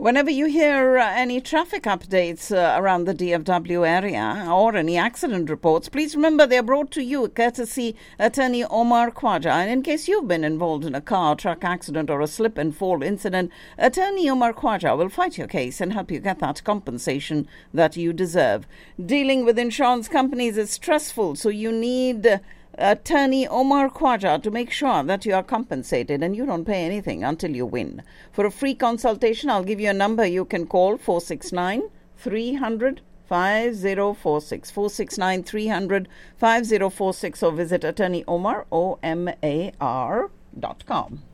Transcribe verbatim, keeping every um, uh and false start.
Whenever you hear uh, any traffic updates uh, around the D F W area or any accident reports, please remember they're brought to you courtesy attorney Omar Khwaja. And in case you've been involved in a car, truck accident or a slip and fall incident, attorney Omar Khwaja will fight your case and help you get that compensation that you deserve. Dealing with insurance companies is stressful, so you need Uh, Attorney Omar Khwaja to make sure that you are compensated and you don't pay anything until you win. For a free consultation, I'll give you a number you can call, four six nine, three hundred, five zero four six, four six nine, three hundred, five zero four six, or visit attorney omar, O M A R, dot com.